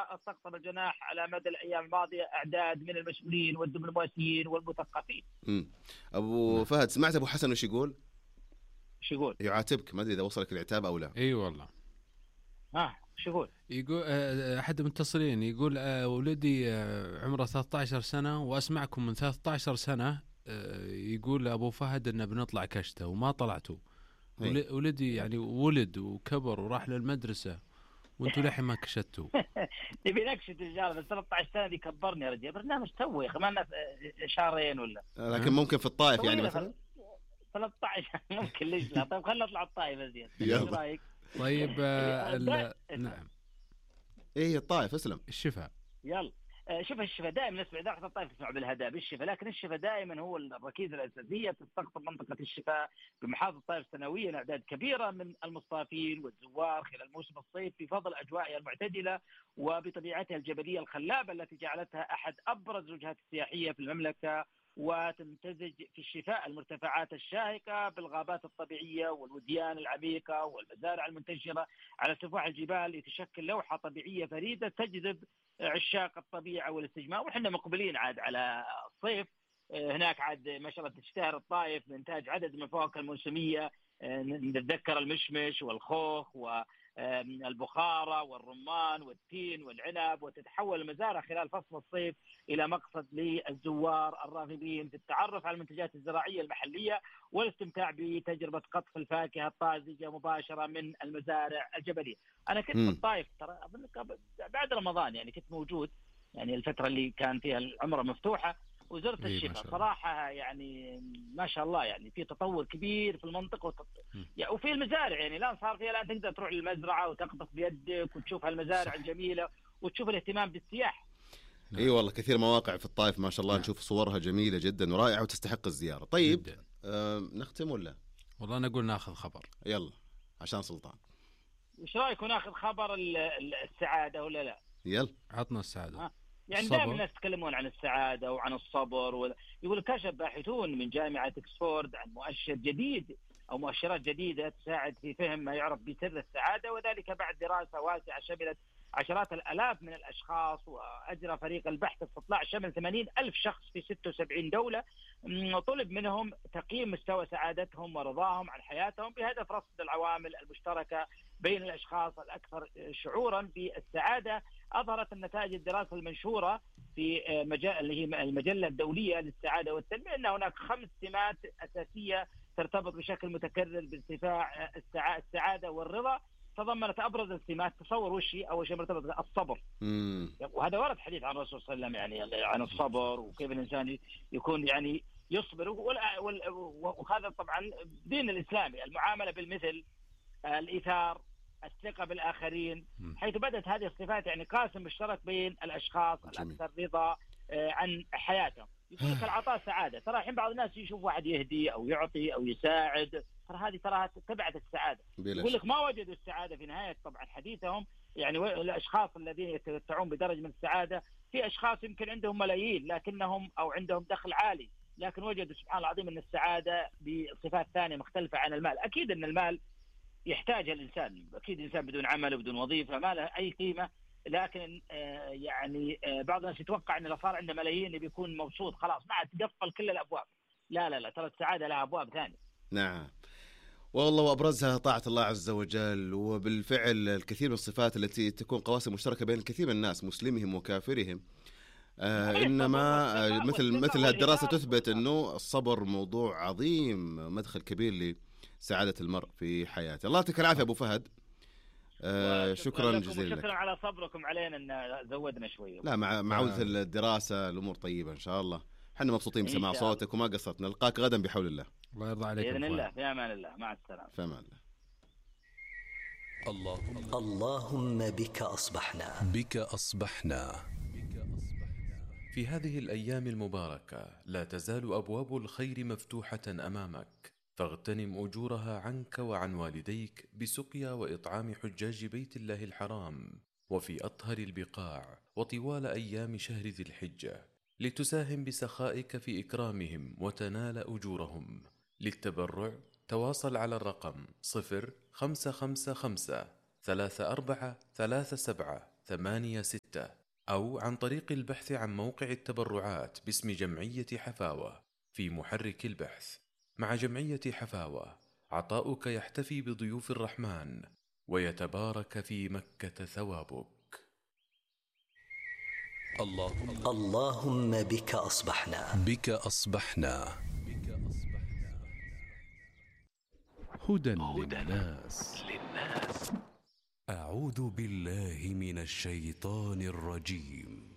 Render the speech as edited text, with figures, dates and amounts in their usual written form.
استقطب الجناح على مدى الأيام الماضية أعداد من المسؤولين والدبلوماسيين والمثقفين. أبو فهد، سمعت أبو حسن وش يقول؟ شو يقول؟ يعاتبك، ما أدري إذا وصلك العتاب أو لا. اي والله. شو يقول أحد المتصلين يقول ولدي عمره 13 سنة وأسمعكم من 13 سنة. يقول أبو فهد إنه بنطلع كشته وما طلعتوا. ولدي يعني ولد وكبر وراح للمدرسة وانتوا لحين ما كشتوا. نبي نكشت الرجال، بس 13 سنة دي كبرني يا رجال. برنامج توي خمالنا شهرين ولا. لكن ممكن في الطائف يعني مثلا 13 ممكن. ليش لا؟ طيب خلنا نطلع الطائف أزين. ايش رايك؟ طيب نعم. ايه الطائف اسلم الشفاء. يلا شوف، الشفاء دائما نسمع داخل الطائف تسمع بالهداء بالشفاء، لكن الشفاء دائما هو الركيزة الأساسية. تستقطب منطقة الشفاء بمحافظة الطائف سنويا أعداد كبيرة من المصطافين والزوار خلال موسم الصيف بفضل أجوائها المعتدلة وبطبيعتها الجبلية الخلابة التي جعلتها أحد أبرز الوجهات السياحية في المملكة. وتمتزج في الشفاء المرتفعات الشاهقة بالغابات الطبيعية والوديان العميقة والمزارع المنتشرة على سفوح الجبال لتشكل لوحة طبيعية فريدة تجذب عشاق الطبيعة والاستجمام. وحنا مقبلين عاد على الصيف، هناك عاد ما شاء الله تشتهر الطائف بإنتاج عدد من الفواكه الموسمية. نتذكر المشمش والخوخ والبخارة والرمان والتين والعنب. وتتحول المزارع خلال فصل الصيف إلى مقصد للزوار الراغبين في التعرف على المنتجات الزراعية المحلية والاستمتاع بتجربة قطف الفاكهة الطازجة مباشرة من المزارع الجبلية. أنا كنت في الطائف ترى بعد رمضان، يعني كنت موجود يعني الفترة اللي كان فيها العمرة مفتوحة، وزرت الشفاء صراحة. يعني ما شاء الله، يعني في تطور كبير في المنطقة يعني وفي المزارع. يعني الآن صار فيها الآن تقدر تروح للمزرعة وتقطف بيدك وتشوف هالمزارع الجميلة وتشوف الاهتمام بالسياحة. اي والله كثير مواقع في الطائف ما شاء الله نشوف صورها جميلة جدا ورائعة وتستحق الزيارة. طيب نختم ولا؟ والله أنا أقول ناخذ خبر. يلا عشان سلطان. وش رأيكم ناخذ خبر السعادة ولا لا؟ يلا عطنا السعادة. يعني دائما الناس يتكلمون عن السعادة وعن الصبر يقول كشف باحثون من جامعة اكسفورد عن مؤشر جديد أو مؤشرات جديدة تساعد في فهم ما يعرف بسر السعادة، وذلك بعد دراسة واسعة شملت عشرات الآلاف من الأشخاص. وأجرى فريق البحث استطلاع شمل 80,000 شخص في 76 دولة. طلب منهم تقييم مستوى سعادتهم ورضاهم عن حياتهم بهدف رصد العوامل المشتركة بين الأشخاص الأكثر شعورا بالسعادة. أظهرت النتائج الدراسة المنشورة في اللي هي المجلة الدولية للسعادة والتنمية أن هناك 5 سمات أساسية ترتبط بشكل متكرر بارتفاع السعادة والرضا. تضمنت أبرز السمات، تصور وشي أول شيء مرتبط الصبر. وهذا ورد حديث عن الرسول صلى الله عليه وسلم يعني عن الصبر وكيف الإنسان يكون يعني يصبر. وهذا طبعا دين الإسلامي، المعاملة بالمثل، الإيثار، الثقة بالآخرين، حيث بدأت هذه الصفات يعني قاسم مشترك بين الأشخاص الأكثر رضا عن حياتهم. يقول لك العطاء سعادة. ترى الحين بعض الناس يشوف واحد يهدي أو يعطي أو يساعد، ترى هذه تبعت السعادة. يقول لك ما وجدوا السعادة في نهاية طبعا حديثهم. يعني الأشخاص الذين يتمتعون بدرجة من السعادة، في أشخاص يمكن عندهم ملايين لكنهم أو عندهم دخل عالي، لكن وجدوا سبحان الله العظيم أن السعادة بصفات ثانية مختلفة عن المال. أكيد أن المال يحتاجها الإنسان، أكيد الإنسان بدون عمل وبدون وظيفة ما له أي قيمة. لكن يعني بعض الناس يتوقع أن لو صار عنده ملايين بيكون مبسوط خلاص ما عاد تقفل كل الأبواب. لا لا لا، ترى السعادة لها أبواب ثانية. نعم والله، وأبرزها طاعة الله عز وجل. وبالفعل الكثير من الصفات التي تكون قواسم مشتركة بين الكثير من الناس مسلمهم وكافرهم. إنما مثل هالدراسة تثبت أنه الصبر موضوع عظيم، مدخل كبير لسعادة المرء في حياته. الله يعطيك العافية أبو فهد. شكرا جزيلا لك. شكرا على صبركم علينا أن زودنا شوي. لا مع عودة الدراسة الأمور طيبة إن شاء الله. حنا مبسوطين بسماع صوتك وما قصرت. نلقاك غدا بحول الله. الله يرضى عليك بإذن الله. في أمان الله. مع السلامة. في أمان الله. اللهم بك أصبحنا. في هذه الأيام المباركة لا تزال أبواب الخير مفتوحة أمامك، فاغتنم أجورها عنك وعن والديك بسقيا وإطعام حجاج بيت الله الحرام وفي أطهر البقاع وطوال أيام شهر ذي الحجة، لتساهم بسخائك في إكرامهم وتنال أجورهم. للتبرع تواصل على الرقم 0555 3437 86 أو عن طريق البحث عن موقع التبرعات باسم جمعية حفاوة في محرك البحث. مع جمعية حفاوة عطاؤك يحتفي بضيوف الرحمن ويتبارك في مكة ثوابك. اللهم بك أصبحنا. بك أصبحنا. هدى للناس. أعوذ بالله من الشيطان الرجيم.